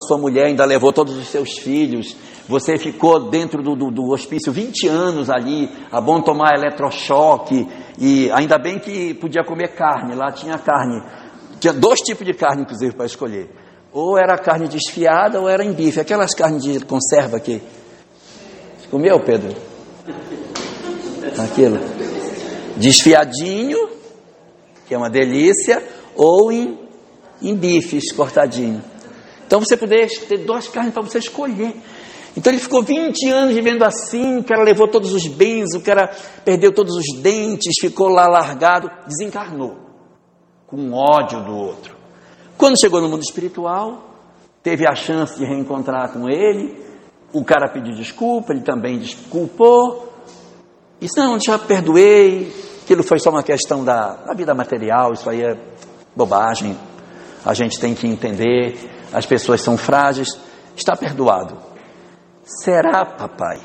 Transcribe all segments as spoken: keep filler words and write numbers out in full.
sua mulher, ainda levou todos os seus filhos, você ficou dentro do, do, do hospício vinte anos ali, é bom tomar eletrochoque, e ainda bem que podia comer carne, lá tinha carne, tinha dois tipos de carne inclusive para escolher, ou era carne desfiada ou era em bife, aquelas carnes de conserva aqui. Você comeu, Pedro? Aquilo, desfiadinho, que é uma delícia, ou em, em bifes cortadinho. Então você poderia ter duas carnes para você escolher. Então ele ficou vinte anos vivendo assim, o cara levou todos os bens, o cara perdeu todos os dentes, ficou lá largado, desencarnou, com ódio do outro. Quando chegou no mundo espiritual, teve a chance de reencontrar com ele, o cara pediu desculpa, ele também desculpou, disse, não, já perdoei, aquilo foi só uma questão da, da vida material, isso aí é bobagem, a gente tem que entender, as pessoas são frágeis, está perdoado. Será, papai?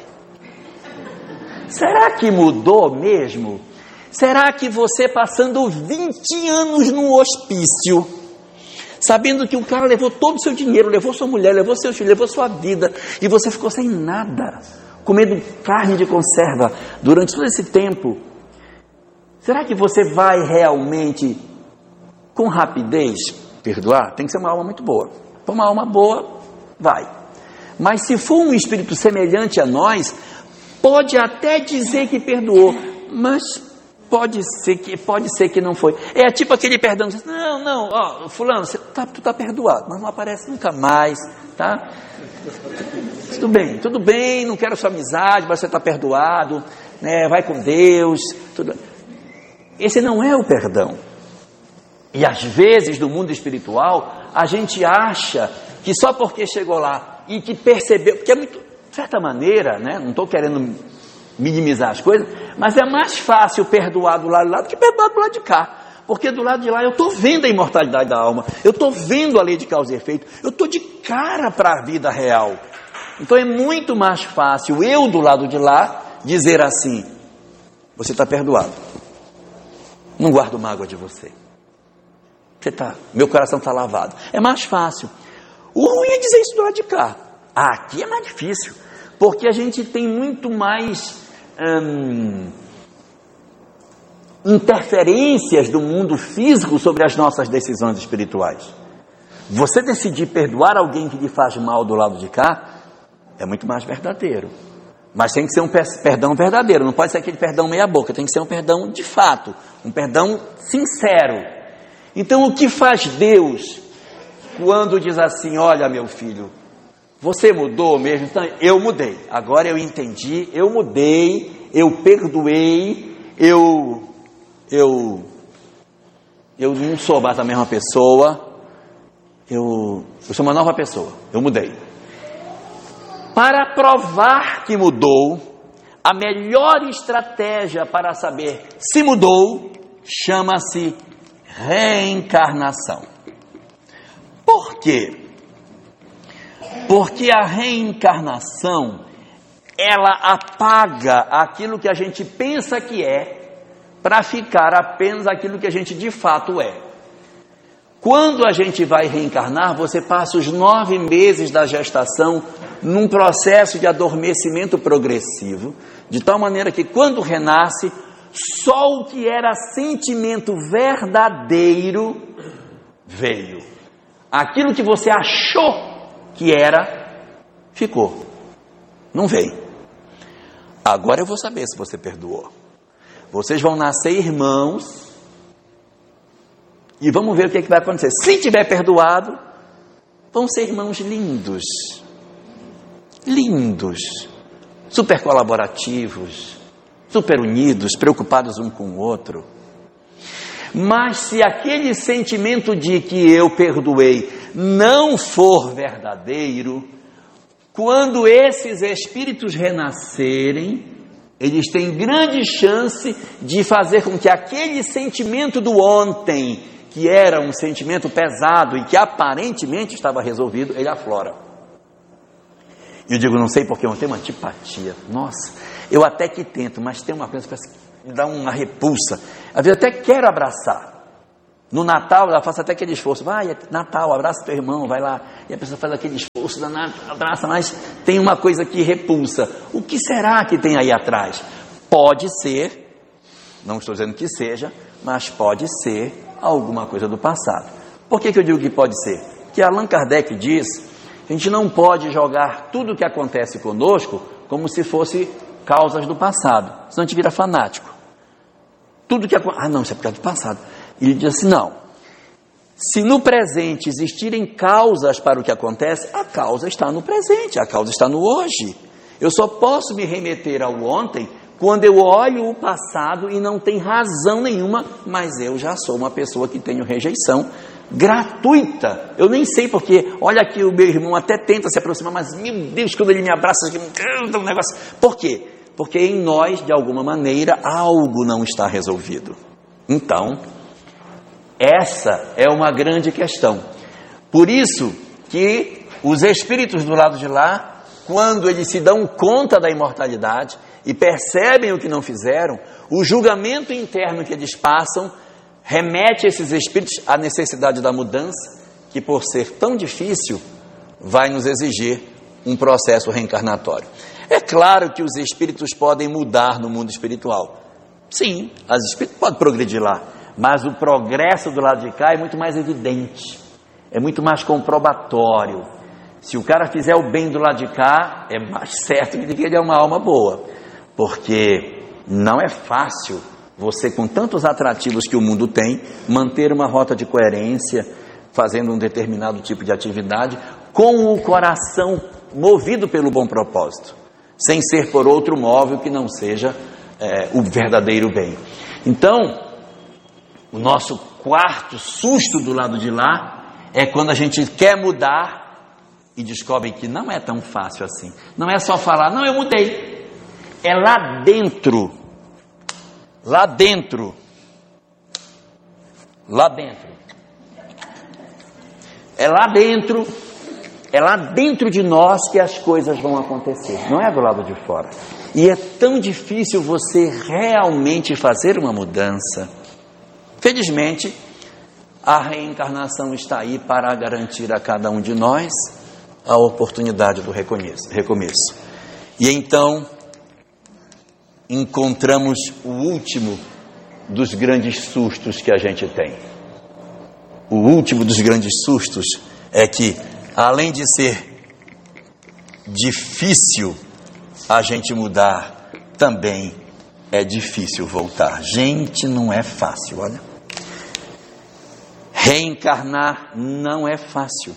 Será que mudou mesmo? Será que você passando vinte anos num hospício, sabendo que o cara levou todo o seu dinheiro, levou sua mulher, levou seus filhos, levou sua vida, e você ficou sem nada, comendo carne de conserva durante todo esse tempo, será que você vai realmente, com rapidez, perdoar? Tem que ser uma alma muito boa. For uma alma boa, vai. Mas se for um espírito semelhante a nós, pode até dizer que perdoou, mas pode ser que, pode ser que não foi. É tipo aquele perdão, não, não, ó, fulano, você tá, tu está perdoado, mas não aparece nunca mais, tá? Tudo bem, tudo bem, não quero sua amizade, mas você está perdoado, né? Vai com Deus, tudo. Esse não é o perdão. E às vezes no mundo espiritual, a gente acha que só porque chegou lá e que percebeu, porque é muito, de certa maneira, né, não estou querendo minimizar as coisas, mas é mais fácil perdoar do lado de lá do que perdoar do lado de cá, porque do lado de lá eu estou vendo a imortalidade da alma, eu estou vendo a lei de causa e efeito, eu estou de cara para a vida real, então é muito mais fácil eu do lado de lá dizer assim, você está perdoado, não guardo mágoa de você, você tá, meu coração está lavado, é mais fácil. O ruim é dizer isso do lado de cá. Ah, aqui é mais difícil, porque a gente tem muito mais hum, interferências do mundo físico sobre as nossas decisões espirituais. Você decidir perdoar alguém que lhe faz mal do lado de cá, é muito mais verdadeiro. Mas tem que ser um perdão verdadeiro, não pode ser aquele perdão meia boca, tem que ser um perdão de fato, um perdão sincero. Então o que faz Deus quando diz assim, olha meu filho, você mudou mesmo? Então, eu mudei, agora eu entendi, eu mudei, eu perdoei, eu, eu, eu não sou mais a mesma pessoa, eu, eu sou uma nova pessoa, eu mudei. Para provar que mudou, a melhor estratégia para saber se mudou, chama-se reencarnação. Por quê? Porque a reencarnação, ela apaga aquilo que a gente pensa que é, para ficar apenas aquilo que a gente de fato é. Quando a gente vai reencarnar, você passa os nove meses da gestação num processo de adormecimento progressivo, de tal maneira que quando renasce, só o que era sentimento verdadeiro veio. Aquilo que você achou que era, ficou. Não veio. Agora eu vou saber se você perdoou. Vocês vão nascer irmãos e vamos ver o que, é que vai acontecer. Se tiver perdoado, vão ser irmãos lindos. Lindos. Super colaborativos. Super unidos, preocupados um com o outro. Mas se aquele sentimento de que eu perdoei não for verdadeiro, quando esses espíritos renascerem, eles têm grande chance de fazer com que aquele sentimento do ontem, que era um sentimento pesado e que aparentemente estava resolvido, ele aflora. E eu digo, não sei porque eu tenho uma antipatia. Nossa, eu até que tento, mas tem uma coisa que me dá uma repulsa. Às vezes eu até quero abraçar, No Natal, ela faz até aquele esforço, vai, é Natal, abraça teu irmão, vai lá, e a pessoa faz aquele esforço danado, abraça, mas tem uma coisa que repulsa. O que será que tem aí atrás? Pode ser, não estou dizendo que seja, mas pode ser alguma coisa do passado. Por que que eu digo que pode ser? Que Allan Kardec diz, a gente não pode jogar tudo o que acontece conosco como se fosse causas do passado, senão a gente vira fanático. Tudo que acontece, ah não, isso é por causa do passado. Ele diz assim, não, se no presente existirem causas para o que acontece, a causa está no presente, a causa está no hoje. Eu só posso me remeter ao ontem quando eu olho o passado e não tem razão nenhuma, mas eu já sou uma pessoa que tenho rejeição gratuita. Eu nem sei porque, olha aqui, o meu irmão até tenta se aproximar, mas meu Deus, quando ele me abraça, um negócio. Por quê? Porque em nós, de alguma maneira, algo não está resolvido. Então, essa é uma grande questão. Por isso que os espíritos do lado de lá, quando eles se dão conta da imortalidade e percebem o que não fizeram, o julgamento interno que eles passam remete esses espíritos à necessidade da mudança, que por ser tão difícil, vai nos exigir um processo reencarnatório. É claro que os espíritos podem mudar no mundo espiritual. Sim, as espíritos podem progredir lá, mas o progresso do lado de cá é muito mais evidente, é muito mais comprobatório. Se o cara fizer o bem do lado de cá, é mais certo de que ele é uma alma boa, porque não é fácil você, com tantos atrativos que o mundo tem, manter uma rota de coerência, fazendo um determinado tipo de atividade, com o coração movido pelo bom propósito, sem ser por outro móvel que não seja é, o verdadeiro bem. Então, o nosso quarto susto do lado de lá é quando a gente quer mudar e descobre que não é tão fácil assim. Não é só falar, não, eu mudei. É lá dentro, lá dentro, lá dentro. É lá dentro, é lá dentro de nós que as coisas vão acontecer, não é do lado de fora. E é tão difícil você realmente fazer uma mudança. Felizmente, a reencarnação está aí para garantir a cada um de nós a oportunidade do recomeço. recomeço. E então, encontramos o último dos grandes sustos que a gente tem. O último dos grandes sustos é que, além de ser difícil a gente mudar, também é difícil voltar. Gente, não é fácil, olha. Reencarnar não é fácil.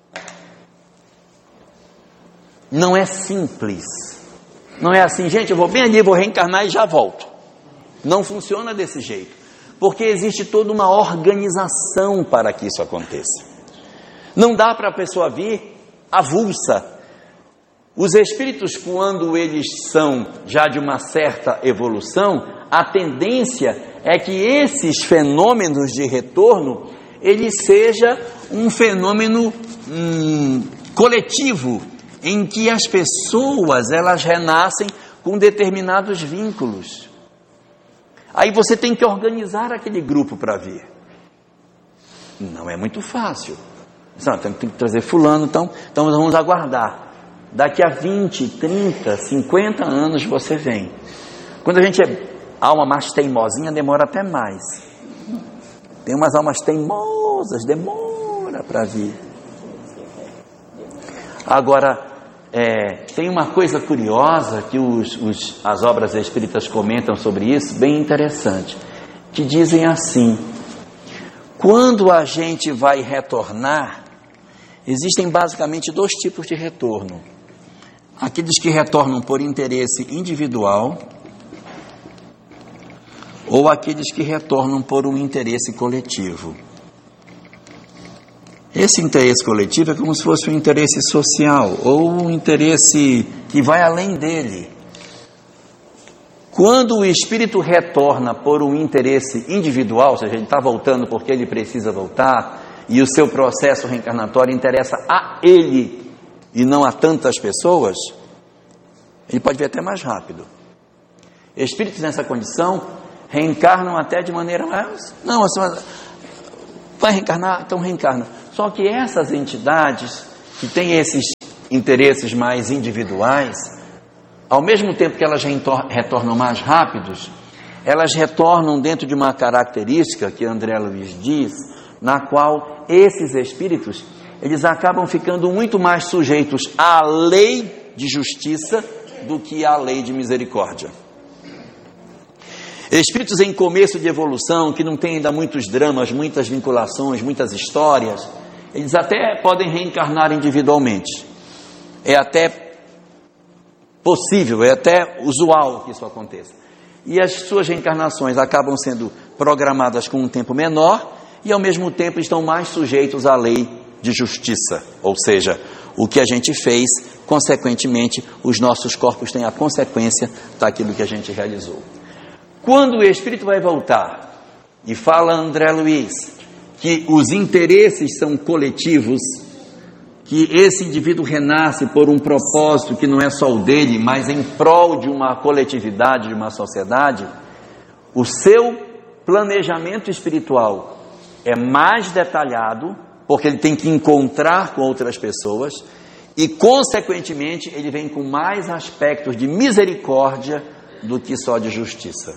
Não é simples. Não é assim, gente, eu vou bem ali, vou reencarnar e já volto. Não funciona desse jeito. Porque existe toda uma organização para que isso aconteça. Não dá para a pessoa vir avulsa. Os espíritos, quando eles são já de uma certa evolução, a tendência é que esses fenômenos de retorno, ele seja um fenômeno hum, coletivo, em que as pessoas, elas renascem com determinados vínculos. Aí você tem que organizar aquele grupo para vir. Não é muito fácil. Não, tem que trazer fulano, então, então vamos aguardar. Daqui a vinte, trinta, cinquenta anos você vem. Quando a gente é alma mais teimosinha, demora até mais. Tem umas almas teimosas, demora para vir. Agora, é, tem uma coisa curiosa que os, os, as obras espíritas comentam sobre isso, bem interessante, que dizem assim: quando a gente vai retornar, existem basicamente dois tipos de retorno. Aqueles que retornam por interesse individual, ou aqueles que retornam por um interesse coletivo. Esse interesse coletivo é como se fosse um interesse social, ou um interesse que vai além dele. Quando o espírito retorna por um interesse individual, ou seja, ele está voltando porque ele precisa voltar, e o seu processo reencarnatório interessa a ele, e não a tantas pessoas, ele pode vir até mais rápido. Espíritos nessa condição reencarnam até de maneira mais... Não, assim, Vai reencarnar? Então reencarna. Só que essas entidades que têm esses interesses mais individuais, ao mesmo tempo que elas retornam mais rápidos, elas retornam dentro de uma característica que André Luiz diz, na qual esses espíritos, eles acabam ficando muito mais sujeitos à lei de justiça do que à lei de misericórdia. Espíritos em começo de evolução, que não têm ainda muitos dramas, muitas vinculações, muitas histórias, eles até podem reencarnar individualmente. É até possível, é até usual que isso aconteça. E as suas reencarnações acabam sendo programadas com um tempo menor e ao mesmo tempo estão mais sujeitos à lei de justiça, ou seja, o que a gente fez, consequentemente, os nossos corpos têm a consequência daquilo que a gente realizou. Quando o espírito vai voltar, e fala André Luiz, que os interesses são coletivos, que esse indivíduo renasce por um propósito que não é só o dele, mas em prol de uma coletividade, de uma sociedade, o seu planejamento espiritual é mais detalhado, porque ele tem que encontrar com outras pessoas, e consequentemente ele vem com mais aspectos de misericórdia do que só de justiça.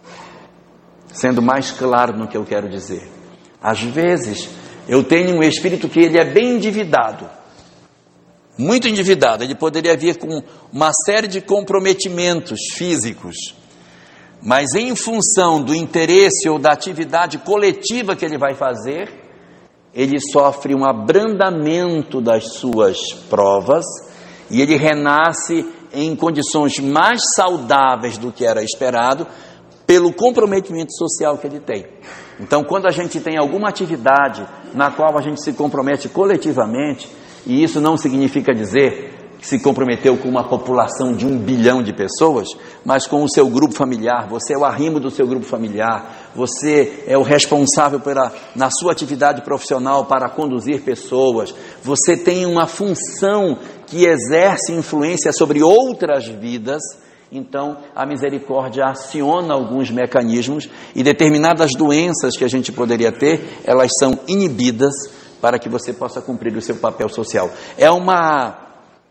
Sendo mais claro no que eu quero dizer, às vezes eu tenho um espírito que ele é bem endividado, muito endividado, ele poderia vir com uma série de comprometimentos físicos, mas em função do interesse ou da atividade coletiva que ele vai fazer, ele sofre um abrandamento das suas provas e ele renasce em condições mais saudáveis do que era esperado pelo comprometimento social que ele tem. Então, quando a gente tem alguma atividade na qual a gente se compromete coletivamente, e isso não significa dizer que se comprometeu com uma população de um bilhão de pessoas, mas com o seu grupo familiar, você é o arrimo do seu grupo familiar, você é o responsável pela, na sua atividade profissional para conduzir pessoas, você tem uma função que exerce influência sobre outras vidas, então a misericórdia aciona alguns mecanismos e determinadas doenças que a gente poderia ter, elas são inibidas para que você possa cumprir o seu papel social. É uma...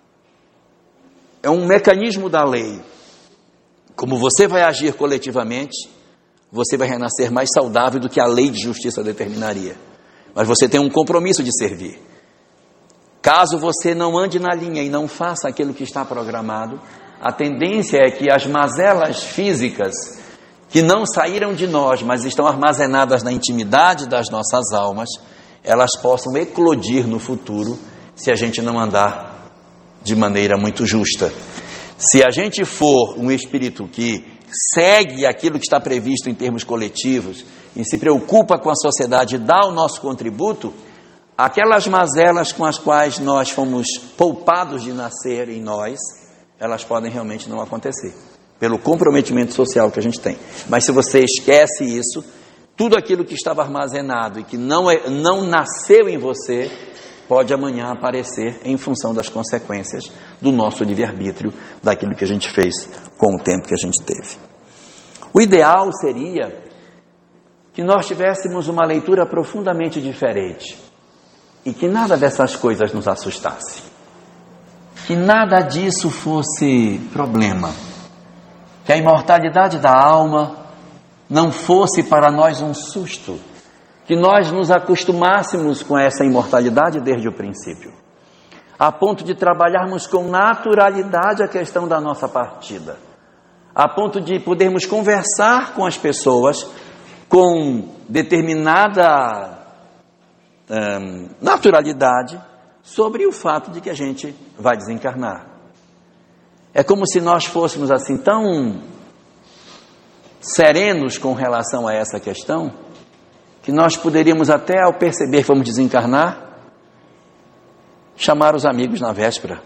É um mecanismo da lei. Como você vai agir coletivamente, você vai renascer mais saudável do que a lei de justiça determinaria. Mas você tem um compromisso de servir. Caso você não ande na linha e não faça aquilo que está programado, a tendência é que as mazelas físicas que não saíram de nós, mas estão armazenadas na intimidade das nossas almas, elas possam eclodir no futuro se a gente não andar de maneira muito justa. Se a gente for um espírito que segue aquilo que está previsto em termos coletivos e se preocupa com a sociedade e dá o nosso contributo, aquelas mazelas com as quais nós fomos poupados de nascer em nós, elas podem realmente não acontecer, pelo comprometimento social que a gente tem. Mas se você esquece isso, tudo aquilo que estava armazenado e que não, é, não nasceu em você, pode amanhã aparecer em função das consequências do nosso livre-arbítrio, daquilo que a gente fez com o tempo que a gente teve. O ideal seria que nós tivéssemos uma leitura profundamente diferente e que nada dessas coisas nos assustasse, que nada disso fosse problema, que a imortalidade da alma não fosse para nós um susto, que nós nos acostumássemos com essa imortalidade desde o princípio, a ponto de trabalharmos com naturalidade a questão da nossa partida, a ponto de podermos conversar com as pessoas com determinada hum, naturalidade sobre o fato de que a gente vai desencarnar. É como se nós fôssemos assim tão serenos com relação a essa questão, que nós poderíamos até, ao perceber que vamos desencarnar, chamar os amigos na véspera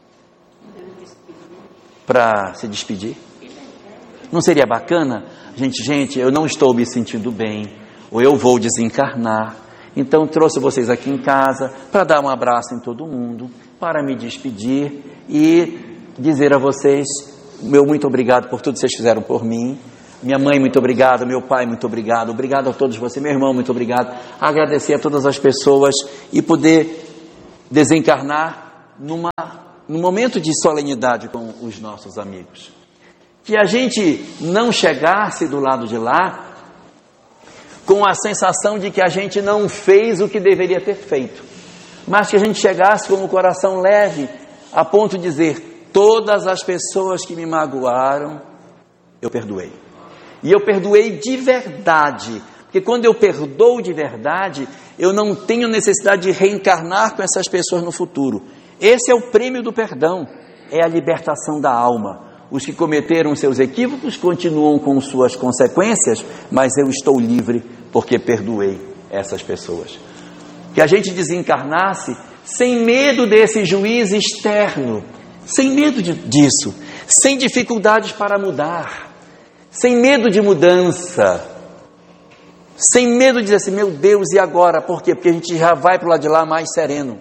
para se despedir. Não seria bacana? Gente, gente, eu não estou me sentindo bem, ou eu vou desencarnar, então trouxe vocês aqui em casa para dar um abraço em todo mundo, para me despedir e dizer a vocês, meu muito obrigado por tudo que vocês fizeram por mim, Minha mãe, muito obrigado. Meu pai, muito obrigado. Obrigado a todos vocês. Meu irmão, muito obrigado. Agradecer a todas as pessoas e poder desencarnar numa, num momento de solenidade com os nossos amigos. Que a gente não chegasse do lado de lá com a sensação de que a gente não fez o que deveria ter feito, mas que a gente chegasse com o coração leve, a ponto de dizer: todas as pessoas que me magoaram, eu perdoei. E eu perdoei de verdade, porque quando eu perdoo de verdade, eu não tenho necessidade de reencarnar com essas pessoas no futuro. Esse é o prêmio do perdão, é a libertação da alma. Os que cometeram seus equívocos continuam com suas consequências, mas eu estou livre porque perdoei essas pessoas. Que a gente desencarnasse sem medo desse juiz externo, sem medo de, disso, sem dificuldades para mudar, sem medo de mudança, sem medo de dizer assim: meu Deus, e agora? Por quê? Porque a gente já vai para o lado de lá mais sereno.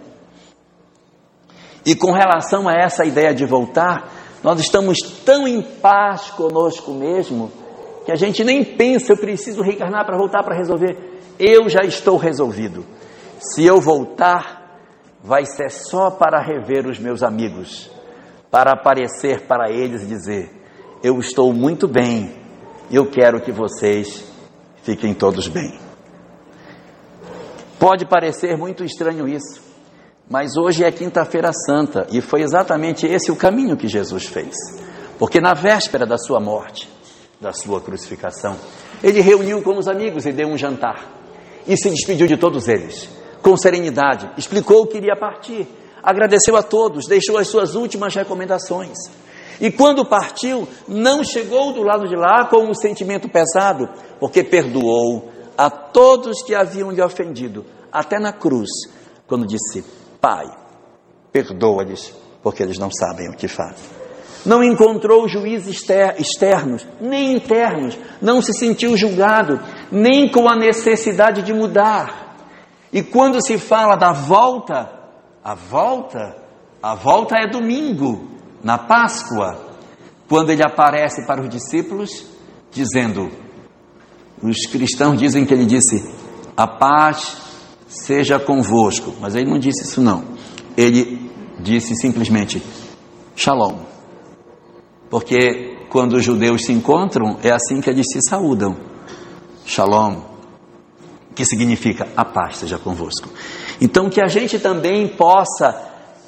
E com relação a essa ideia de voltar, nós estamos tão em paz conosco mesmo, que a gente nem pensa: eu preciso reencarnar para voltar para resolver. Eu já estou resolvido. Se eu voltar, vai ser só para rever os meus amigos, para aparecer para eles e dizer: eu estou muito bem, e eu quero que vocês fiquem todos bem. Pode parecer muito estranho isso, mas hoje é quinta-feira santa, e foi exatamente esse o caminho que Jesus fez. Porque na véspera da sua morte, da sua crucificação, ele reuniu com os amigos e deu um jantar, e se despediu de todos eles, com serenidade, explicou que iria partir, agradeceu a todos, deixou as suas últimas recomendações, e quando partiu, não chegou do lado de lá com um sentimento pesado, porque perdoou a todos que haviam lhe ofendido, até na cruz, quando disse: Pai, perdoa-lhes, porque eles não sabem o que fazem. Não encontrou juízes externos, nem internos, não se sentiu julgado, nem com a necessidade de mudar. E quando se fala da volta, a volta, a volta é domingo, na Páscoa, quando ele aparece para os discípulos, dizendo, os cristãos dizem que ele disse: a paz seja convosco, mas ele não disse isso não, ele disse simplesmente Shalom, porque quando os judeus se encontram, é assim que eles se saúdam, Shalom, que significa a paz seja convosco. Então que a gente também possa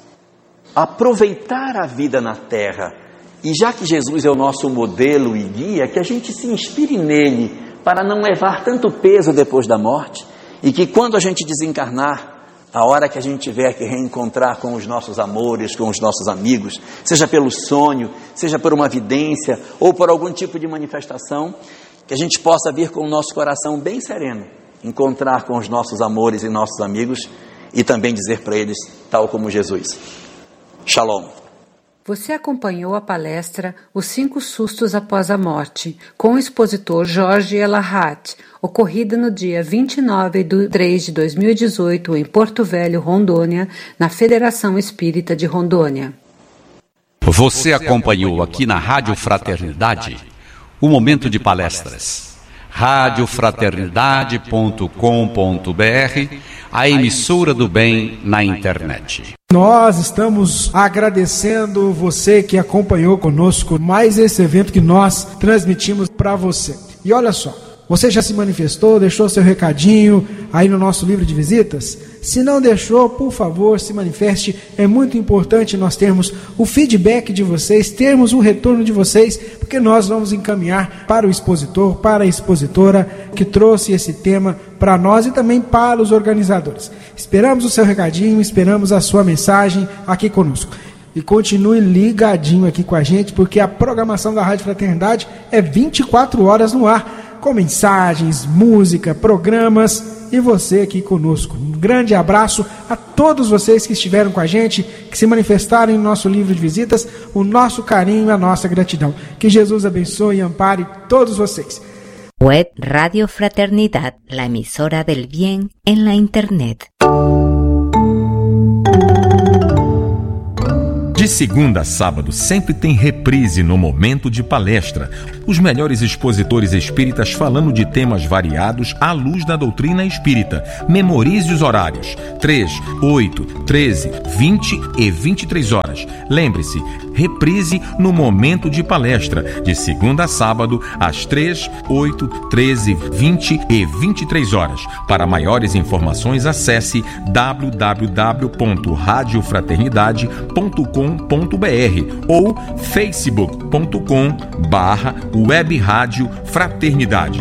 aproveitar a vida na terra, e já que Jesus é o nosso modelo e guia, que a gente se inspire nele, para não levar tanto peso depois da morte, e que quando a gente desencarnar, a hora que a gente tiver que reencontrar com os nossos amores, com os nossos amigos, seja pelo sonho, seja por uma vidência, ou por algum tipo de manifestação, que a gente possa vir com o nosso coração bem sereno, encontrar com os nossos amores e nossos amigos, e também dizer para eles, tal como Jesus, Shalom. Você acompanhou a palestra Os Cinco Sustos Após a Morte, com o expositor Jorge Elahat, ocorrida no dia vinte e nove de três de dois mil e dezoito em Porto Velho, Rondônia, na Federação Espírita de Rondônia. Você acompanhou aqui na Rádio Fraternidade o momento de palestras. rádio fraternidade ponto com ponto b r, a emissora do bem na internet. Nós estamos agradecendo você que acompanhou conosco mais esse evento que nós transmitimos para você. E olha só, você já se manifestou, deixou seu recadinho aí no nosso livro de visitas? Se não deixou, por favor, se manifeste. É muito importante nós termos o feedback de vocês, termos o retorno de vocês, porque nós vamos encaminhar para o expositor, para a expositora que trouxe esse tema para nós e também para os organizadores. Esperamos o seu recadinho, esperamos a sua mensagem aqui conosco. E continue ligadinho aqui com a gente, porque a programação da Rádio Fraternidade é vinte e quatro horas no ar, com mensagens, música, programas e você aqui conosco. Um grande abraço a todos vocês que estiveram com a gente, que se manifestaram em nosso livro de visitas, o nosso carinho e a nossa gratidão. Que Jesus abençoe e ampare todos vocês. Web Radio Fraternidad, la emisora del bien en la internet. De segunda a sábado, sempre tem reprise no Momento de Palestra. Os melhores expositores espíritas falando de temas variados à luz da doutrina espírita. Memorize os horários: três, oito, treze, vinte e vinte e três horas. Lembre-se, reprise no Momento de Palestra, de segunda a sábado, às três, oito, treze, vinte e vinte e três horas. Para maiores informações, acesse w w w ponto rádio fraternidade ponto com ponto b r ou facebook ponto com barra web rádio fraternidade.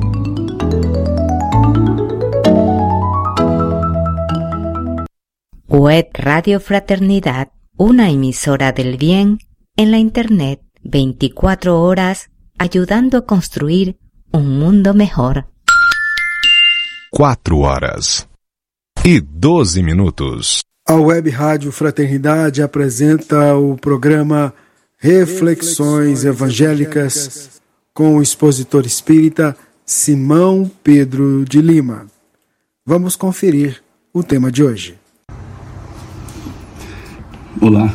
Web Radio Fraternidad, una emisora del bien en la Internet, veinticuatro horas, ayudando a construir un mundo mejor. Quatro horas e doze minutos. A Web Rádio Fraternidade apresenta o programa Reflexões Evangélicas com o expositor espírita Simão Pedro de Lima. Vamos conferir o tema de hoje. Olá.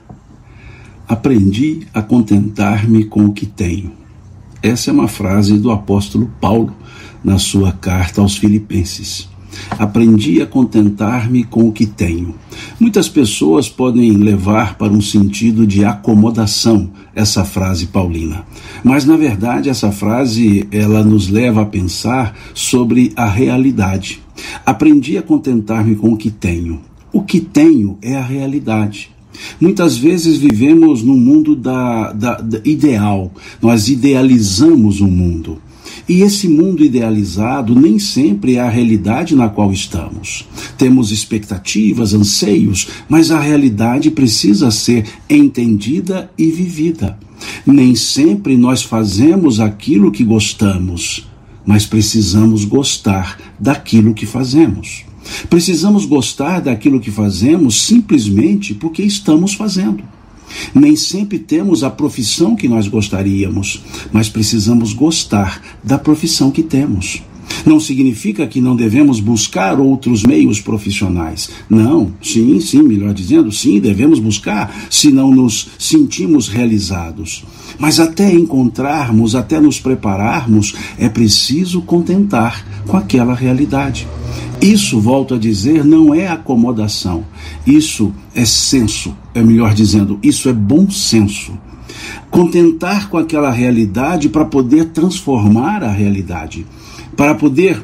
Aprendi a contentar-me com o que tenho. Essa é uma frase do apóstolo Paulo na sua carta aos Filipenses. Aprendi a contentar-me com o que tenho. Muitas pessoas podem levar para um sentido de acomodação essa frase paulina. Mas, na verdade, essa frase ela nos leva a pensar sobre a realidade. Aprendi a contentar-me com o que tenho. O que tenho é a realidade. Muitas vezes vivemos num mundo da, da, da ideal. Nós idealizamos um mundo. E esse mundo idealizado nem sempre é a realidade na qual estamos. Temos expectativas, anseios, mas a realidade precisa ser entendida e vivida. Nem sempre nós fazemos aquilo que gostamos, mas precisamos gostar daquilo que fazemos. Precisamos gostar daquilo que fazemos simplesmente porque estamos fazendo. Nem sempre temos a profissão que nós gostaríamos, mas precisamos gostar da profissão que temos. Não significa que não devemos buscar outros meios profissionais. Não, sim, sim, melhor dizendo, sim, devemos buscar se não nos sentimos realizados. Mas até encontrarmos, até nos prepararmos, é preciso contentar com aquela realidade. Isso, volto a dizer, não é acomodação. Isso é senso, é melhor dizendo, isso é bom senso. Contentar com aquela realidade para poder transformar a realidade, para poder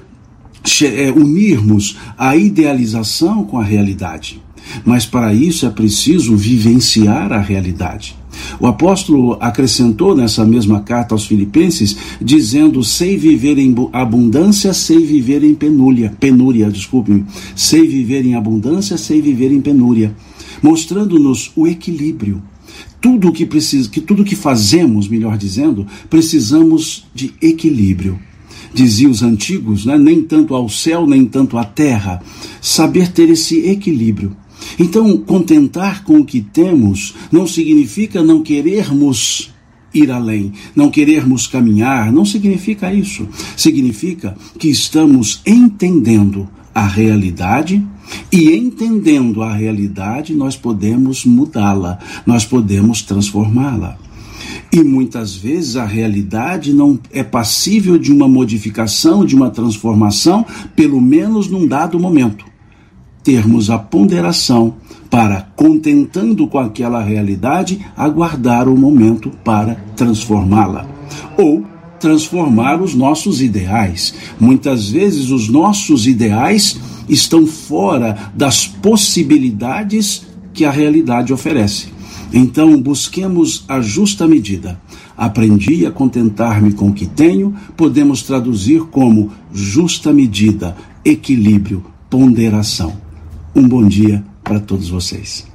é, unirmos a idealização com a realidade. Mas para isso é preciso vivenciar a realidade. O apóstolo acrescentou nessa mesma carta aos Filipenses, dizendo: sei viver em abundância, sei viver em penúria, penúria, desculpe-me, sei viver em abundância, sei viver em penúria, mostrando-nos o equilíbrio. Tudo que precisa, que tudo que fazemos, melhor dizendo, precisamos de equilíbrio. Diziam os antigos, né? Nem tanto ao céu, nem tanto à terra. Saber ter esse equilíbrio. Então, contentar com o que temos não significa não querermos ir além, não querermos caminhar, não significa isso. Significa que estamos entendendo a realidade e, entendendo a realidade, nós podemos mudá-la, nós podemos transformá-la. E muitas vezes a realidade não é passível de uma modificação, de uma transformação, pelo menos num dado momento. Termos a ponderação para, contentando com aquela realidade, aguardar o momento para transformá-la. Ou transformar os nossos ideais. Muitas vezes os nossos ideais estão fora das possibilidades que a realidade oferece. Então, busquemos a justa medida. Aprendi a contentar-me com o que tenho, podemos traduzir como justa medida, equilíbrio, ponderação. Um bom dia para todos vocês.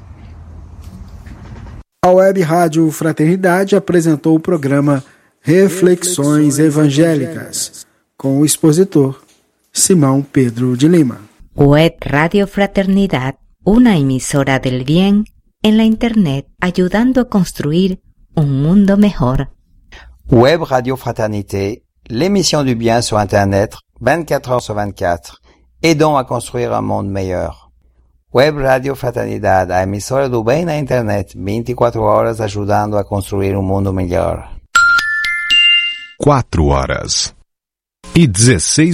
A Web Rádio Fraternidade apresentou o programa Reflexões Evangélicas, com o expositor Simão Pedro de Lima. Web Radio Fraternidad, una emisora del bien en la Internet, ayudando a construir un mundo mejor. Web Radio Fraternité, l'émission du bien sur Internet, vingt-quatre heures sur vingt-quatre, aidant à construire un monde meilleur. Web Rádio Fraternidade, a emissora do bem na internet, vinte e quatro horas ajudando a construir um mundo melhor. Quatro horas e dezesseis